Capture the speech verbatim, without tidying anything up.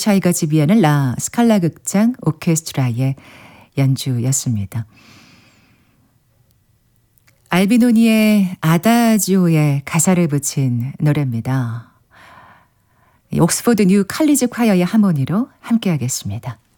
샤이가 지휘하는 라 스칼라 극장 오케스트라의 연주였습니다. 알비노니의 아다지오에 가사를 붙인 노래입니다. 옥스포드 뉴 칼리지 콰이어의 하모니로 함께하겠습니다.